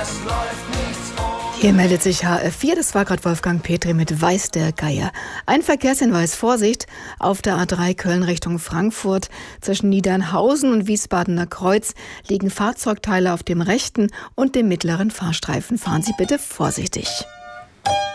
Hier meldet sich HR4, das war gerade Wolfgang Petri mit Weiß der Geier. Ein Verkehrshinweis, Vorsicht, auf der A3 Köln Richtung Frankfurt zwischen Niedernhausen und Wiesbadener Kreuz liegen Fahrzeugteile auf dem rechten und dem mittleren Fahrstreifen. Fahren Sie bitte vorsichtig.